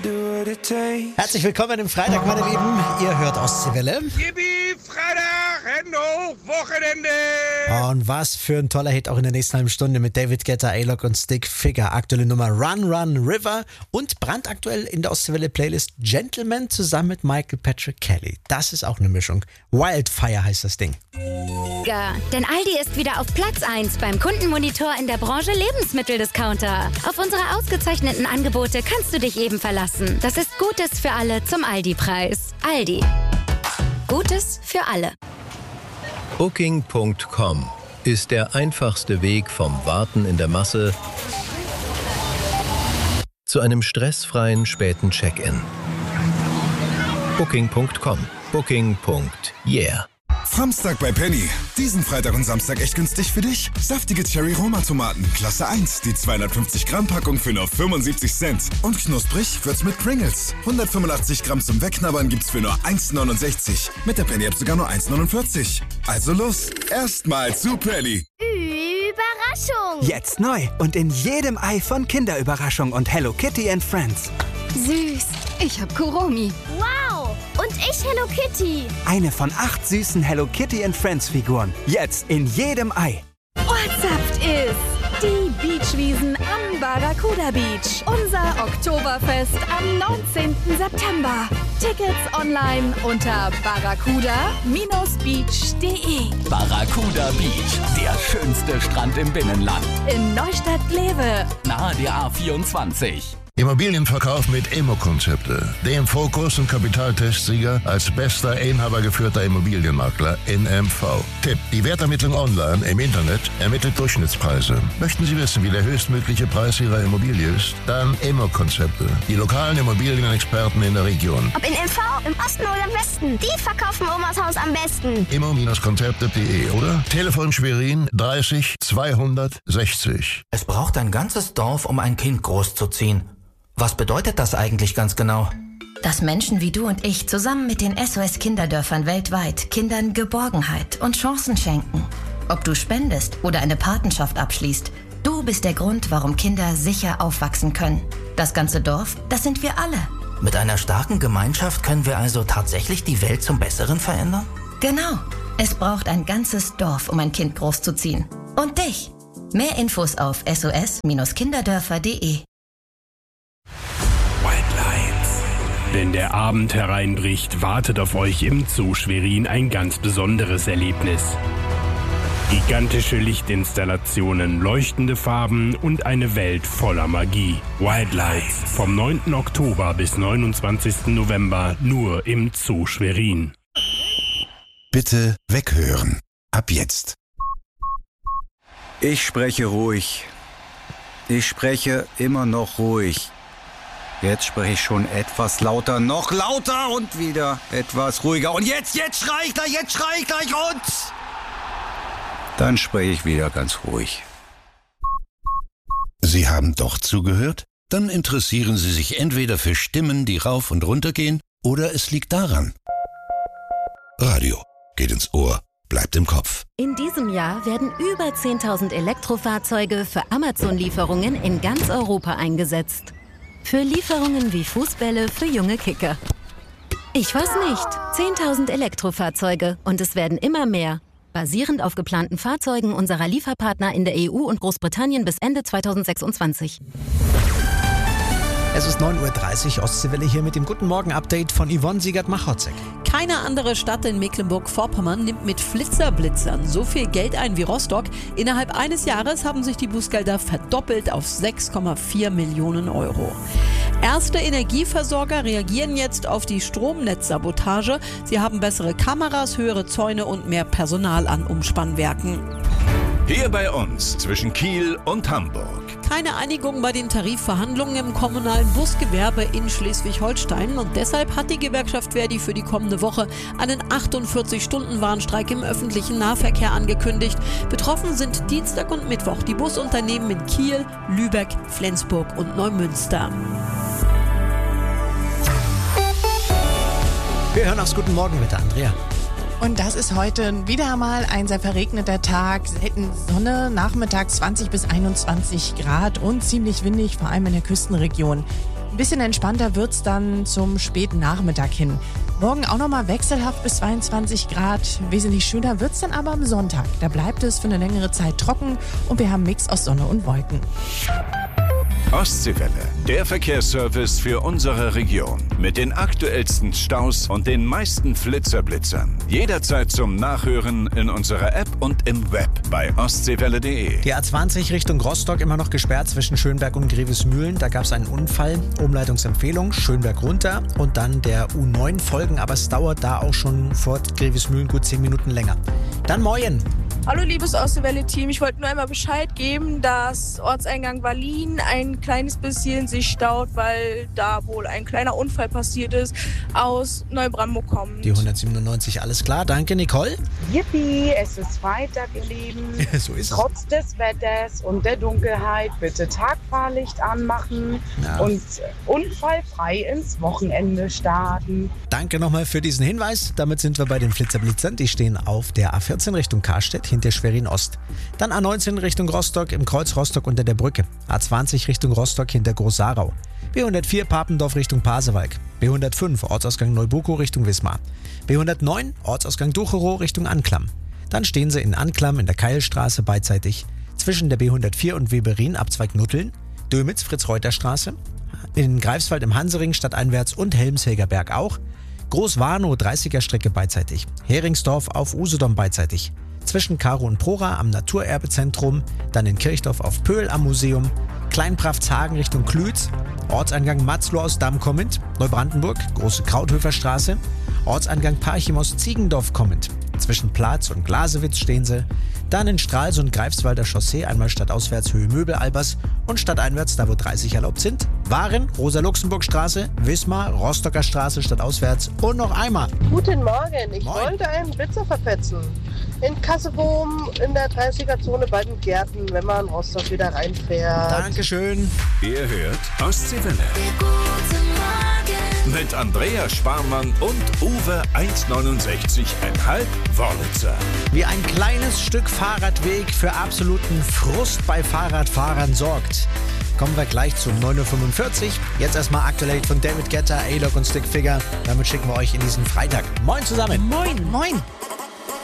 Herzlich willkommen im Freitag, meine Lieben. Ihr hört Ostseewelle. Yippie, Freitag, Hände hoch, Wochenende. Und was für ein toller Hit auch in der nächsten halben Stunde mit David Guetta, A-Lock und Stick Figure. Aktuelle Nummer Run Run River und brandaktuell in der Ostseewelle Playlist Gentleman zusammen mit Michael Patrick Kelly. Das ist auch eine Mischung. Wildfire heißt das Ding. Ja, denn Aldi ist wieder auf Platz 1 beim Kundenmonitor in der Branche Lebensmitteldiscounter. Auf unsere ausgezeichneten Angebote kannst du dich eben verlassen. Das ist Gutes für alle zum Aldi-Preis. Aldi. Gutes für alle. Booking.com ist der einfachste Weg vom Warten in der Masse zu einem stressfreien späten Check-in. Booking.com. Booking.yeah. Samstag bei Penny. Diesen Freitag und Samstag echt günstig für dich. Saftige Cherry-Roma-Tomaten, Klasse 1, die 250 Gramm Packung für nur 75 Cent. Und knusprig wird's mit Pringles. 185 Gramm zum Wegknabbern gibt's für nur 1,69. Mit der Penny-App sogar nur 1,49. Also los, erstmal zu Penny. Überraschung! Jetzt neu und in jedem Ei von Kinderüberraschung und Hello Kitty and Friends. Süß. Ich hab Kuromi. Wow! Und ich Hello Kitty. Eine von 8 süßen Hello Kitty and Friends Figuren. Jetzt in jedem Ei. Ortssaft ist die Beachwiesen am Barracuda Beach. Unser Oktoberfest am 19. September. Tickets online unter barracuda-beach.de. Barracuda Beach, der schönste Strand im Binnenland. In Neustadt-Glewe. Nahe der A24. Immobilienverkauf mit Immo-Konzepte, dem Fokus- und Kapitaltestsieger als bester inhabergeführter Immobilienmakler in MV. Tipp: Die Wertermittlung online im Internet ermittelt Durchschnittspreise. Möchten Sie wissen, wie der höchstmögliche Preis Ihrer Immobilie ist? Dann Immo-Konzepte, die lokalen Immobilienexperten in der Region. Ob in MV, im Osten oder im Westen, die verkaufen Omas Haus am besten. Immo-Konzepte.de oder Telefon Schwerin 30 260. Es braucht ein ganzes Dorf, um ein Kind großzuziehen. Was bedeutet das eigentlich ganz genau? Dass Menschen wie du und ich zusammen mit den SOS-Kinderdörfern weltweit Kindern Geborgenheit und Chancen schenken. Ob du spendest oder eine Patenschaft abschließt, du bist der Grund, warum Kinder sicher aufwachsen können. Das ganze Dorf, das sind wir alle. Mit einer starken Gemeinschaft können wir also tatsächlich die Welt zum Besseren verändern? Genau. Es braucht ein ganzes Dorf, um ein Kind großzuziehen. Und dich. Mehr Infos auf sos-kinderdörfer.de. Wenn der Abend hereinbricht, wartet auf euch im Zoo Schwerin ein ganz besonderes Erlebnis. Gigantische Lichtinstallationen, leuchtende Farben und eine Welt voller Magie. Wildlights vom 9. Oktober bis 29. November nur im Zoo Schwerin. Bitte weghören. Ab jetzt. Ich spreche ruhig. Ich spreche immer noch ruhig. Jetzt spreche ich schon etwas lauter, noch lauter und wieder etwas ruhiger. Und jetzt schrei ich gleich und... Dann spreche ich wieder ganz ruhig. Sie haben doch zugehört? Dann interessieren Sie sich entweder für Stimmen, die rauf und runter gehen, oder es liegt daran. Radio geht ins Ohr, bleibt im Kopf. In diesem Jahr werden über 10.000 Elektrofahrzeuge für Amazon-Lieferungen in ganz Europa eingesetzt. Für Lieferungen wie Fußbälle für junge Kicker. Ich weiß nicht. 10.000 Elektrofahrzeuge und es werden immer mehr. Basierend auf geplanten Fahrzeugen unserer Lieferpartner in der EU und Großbritannien bis Ende 2026. Es ist 9.30 Uhr, Ostseewelle hier mit dem Guten Morgen-Update von Yvonne Siegert-Machotzek. Keine andere Stadt in Mecklenburg-Vorpommern nimmt mit Flitzer-Blitzern so viel Geld ein wie Rostock. Innerhalb eines Jahres haben sich die Bußgelder verdoppelt auf 6,4 Millionen Euro. Erste Energieversorger reagieren jetzt auf die Stromnetzsabotage. Sie haben bessere Kameras, höhere Zäune und mehr Personal an Umspannwerken. Hier bei uns zwischen Kiel und Hamburg. Keine Einigung bei den Tarifverhandlungen im kommunalen Busgewerbe in Schleswig-Holstein und deshalb hat die Gewerkschaft Verdi für die kommende Woche einen 48-Stunden-Warnstreik im öffentlichen Nahverkehr angekündigt. Betroffen sind Dienstag und Mittwoch die Busunternehmen in Kiel, Lübeck, Flensburg und Neumünster. Wir hören aufs Guten Morgen mit der Andrea. Und das ist heute wieder mal ein sehr verregneter Tag. Selten Sonne, nachmittags 20 bis 21 Grad und ziemlich windig, vor allem in der Küstenregion. Ein bisschen entspannter wird's dann zum späten Nachmittag hin. Morgen auch nochmal wechselhaft bis 22 Grad. Wesentlich schöner wird's dann aber am Sonntag. Da bleibt es für eine längere Zeit trocken und wir haben einen Mix aus Sonne und Wolken. Ostseewelle, der Verkehrsservice für unsere Region. Mit den aktuellsten Staus und den meisten Flitzerblitzern. Jederzeit zum Nachhören in unserer App und im Web bei ostseewelle.de. Die A20 Richtung Rostock immer noch gesperrt zwischen Schönberg und Grevesmühlen. Da gab es einen Unfall. Umleitungsempfehlung, Schönberg runter und dann der U9 folgen. Aber es dauert da auch schon vor Grevesmühlen gut 10 Minuten länger. Dann Moyen. Hallo liebes Ostseewelle-Team, ich wollte nur einmal Bescheid geben, dass Ortseingang Wallin ein kleines bisschen sich staut, weil da wohl ein kleiner Unfall passiert ist, aus Neubrandenburg kommt. Die 197, alles klar. Danke, Nicole. Yippie, es ist Freitag, ihr Lieben. So ist es. Trotz des Wetters und der Dunkelheit bitte Tagfahrlicht anmachen und unfallfrei ins Wochenende starten. Danke nochmal für diesen Hinweis. Damit sind wir bei den Flitzerblitzern. Die stehen auf der A14 Richtung Karstedt hinter Schwerin Ost. Dann A19 Richtung Rostock im Kreuz Rostock unter der Brücke. A20 Richtung Rostock hinter Groß-Sarau. B104 Papendorf Richtung Pasewalk. B105 Ortsausgang Neubukow Richtung Wismar. B109 Ortsausgang Ducherow Richtung Anklam. Dann stehen sie in Anklam in der Keilstraße beidseitig zwischen der B104 und Weberin Abzweig Nutteln, Dömitz Fritz-Reuter-Straße, in Greifswald im Hansering stadteinwärts und Helmshilger Berg auch, Groß-Warnow 30er Strecke beidseitig, Heringsdorf auf Usedom beidseitig, zwischen Karo und Prora am Naturerbezentrum, dann in Kirchdorf auf Pöhl am Museum, Kleinpraftshagen Richtung Klütz, Ortseingang Matzloh aus Damm kommend, Neubrandenburg, Große Krauthöfer Straße, Ortseingang Parchim aus Ziegendorf kommend, zwischen Platz und Glasewitz stehen sie, dann in Stralsund Greifswalder Chaussee einmal stadtauswärts Höhe Möbel-Albers und stadteinwärts, da wo 30 erlaubt sind, Waren, Rosa-Luxemburg-Straße, Wismar, Rostocker Straße stadtauswärts und noch einmal. Guten Morgen, ich wollte einen Blitzer verpetzen. In Kassebohm in der 30er-Zone bei den Gärten, wenn man Rostock wieder reinfährt. Dankeschön. Ihr hört Ostseewelle. Mit Andrea Sparmann und Uwe 1,69,5 Wörlitzer. Wie ein kleines Stück Fahrradweg für absoluten Frust bei Fahrradfahrern sorgt. Kommen wir gleich zu 9.45 Uhr. Jetzt erstmal aktuell von David Guetta, A-Log und Stick Figure. Damit schicken wir euch in diesen Freitag. Moin zusammen. Moin. Moin.